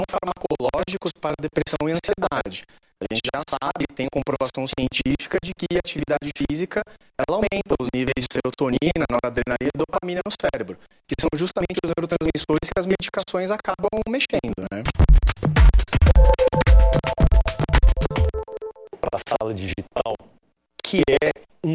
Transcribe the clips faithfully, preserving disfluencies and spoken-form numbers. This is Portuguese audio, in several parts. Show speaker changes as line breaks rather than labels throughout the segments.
farmacológicos para depressão e ansiedade. A gente já sabe, tem comprovação científica de que a atividade física ela aumenta os níveis de serotonina, noradrenalina e dopamina no cérebro, que são justamente os neurotransmissores que as medicações acabam mexendo, né?
Para a Sala Digital, que é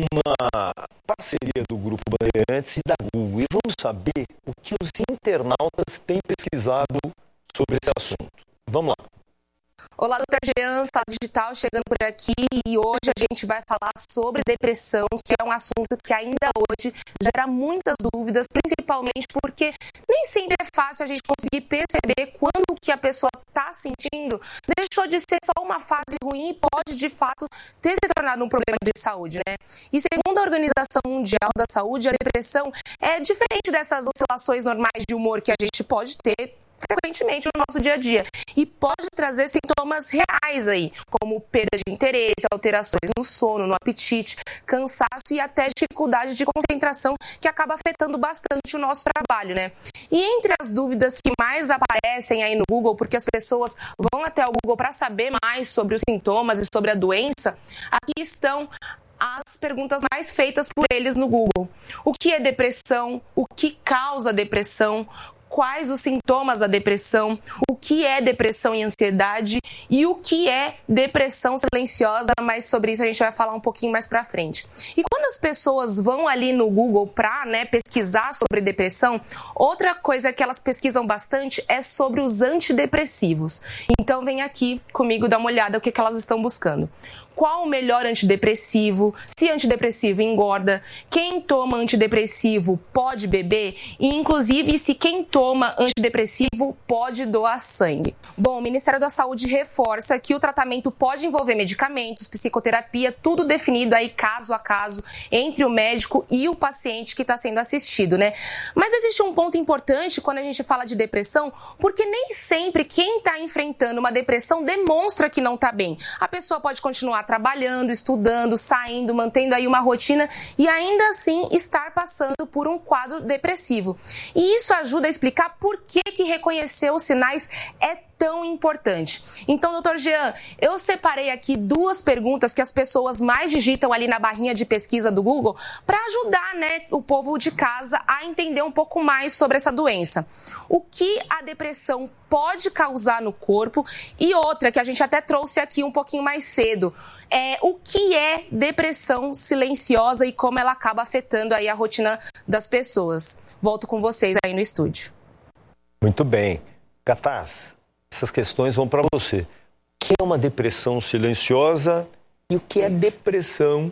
uma parceria do Grupo Bandeirantes e da Google. E vamos saber o que os internautas têm pesquisado sobre esse assunto. Vamos lá.
Olá, doutor Jean, Sala Digital chegando por aqui e hoje a gente vai falar sobre depressão, que é um assunto que ainda hoje gera muitas dúvidas, principalmente porque nem sempre é fácil a gente conseguir perceber quando o que a pessoa está sentindo deixou de ser só uma fase ruim e pode, de fato, ter se tornado um problema de saúde, né? E segundo a Organização Mundial da Saúde, a depressão é diferente dessas oscilações normais de humor que a gente pode ter frequentemente no nosso dia a dia e pode trazer sintomas reais aí, como perda de interesse, alterações no sono, no apetite, cansaço e até dificuldade de concentração que acaba afetando bastante o nosso trabalho, né? E entre as dúvidas que mais aparecem aí no Google, porque as pessoas vão até o Google para saber mais sobre os sintomas e sobre a doença, aqui estão as perguntas mais feitas por eles no Google. O que é depressão? O que causa depressão? Quais os sintomas da depressão, o que é depressão e ansiedade e o que é depressão silenciosa, mas sobre isso a gente vai falar um pouquinho mais pra frente. E quando as pessoas vão ali no Google pra, né, pesquisar sobre depressão, outra coisa que elas pesquisam bastante é sobre os antidepressivos. Então vem aqui comigo dar uma olhada o que, que elas estão buscando. Qual o melhor antidepressivo? Se antidepressivo engorda? Quem toma antidepressivo pode beber? E, inclusive, se quem toma antidepressivo pode doar sangue? Bom, o Ministério da Saúde reforça que o tratamento pode envolver medicamentos, psicoterapia, tudo definido aí caso a caso entre o médico e o paciente que está sendo assistido, né? Mas existe um ponto importante quando a gente fala de depressão, porque nem sempre quem está enfrentando uma depressão demonstra que não está bem. A pessoa pode continuar trabalhando, estudando, saindo, mantendo aí uma rotina e ainda assim estar passando por um quadro depressivo. E isso ajuda a explicar por que que reconhecer os sinais é tão importante. Então, doutor Jean, eu separei aqui duas perguntas que as pessoas mais digitam ali na barrinha de pesquisa do Google para ajudar, né, o povo de casa a entender um pouco mais sobre essa doença. O que a depressão pode causar no corpo? E outra, que a gente até trouxe aqui um pouquinho mais cedo, é o que é depressão silenciosa e como ela acaba afetando aí a rotina das pessoas. Volto com vocês aí no estúdio.
Muito bem. Catás, essas questões vão para você. O que é uma depressão silenciosa e o que a depressão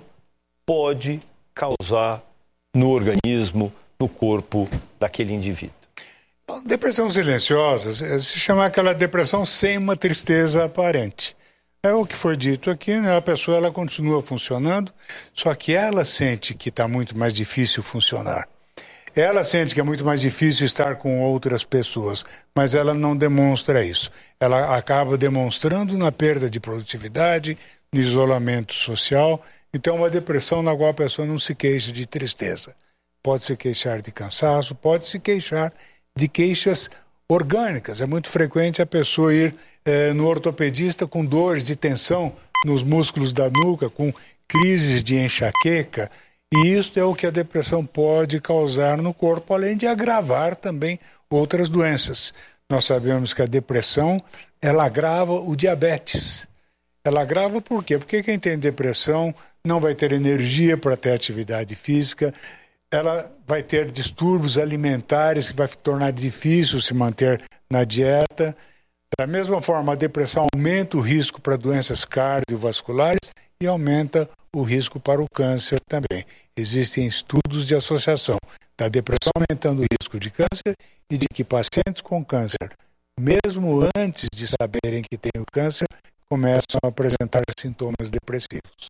pode causar no organismo, no corpo daquele indivíduo?
Depressão silenciosa se chama aquela depressão sem uma tristeza aparente. É o que foi dito aqui, né? A pessoa ela continua funcionando, só que ela sente que está muito mais difícil funcionar. Ela sente que é muito mais difícil estar com outras pessoas, mas ela não demonstra isso. Ela acaba demonstrando na perda de produtividade, no isolamento social. Então, é uma depressão na qual a pessoa não se queixa de tristeza. Pode se queixar de cansaço, pode se queixar de queixas orgânicas. É muito frequente a pessoa ir eh, no ortopedista com dores de tensão nos músculos da nuca, com crises de enxaqueca. E isso é o que a depressão pode causar no corpo, além de agravar também outras doenças. Nós sabemos que a depressão, ela agrava o diabetes. Ela agrava por quê? Porque quem tem depressão não vai ter energia para ter atividade física, ela vai ter distúrbios alimentares que vai tornar difícil se manter na dieta. Da mesma forma, a depressão aumenta o risco para doenças cardiovasculares e aumenta o risco para o câncer também. Existem estudos de associação da depressão aumentando o risco de câncer e de que pacientes com câncer, mesmo antes de saberem que têm o câncer, começam a apresentar sintomas depressivos.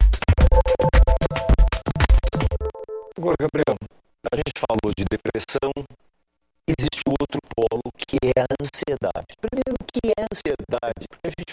Agora, Gabriel, a gente falou de depressão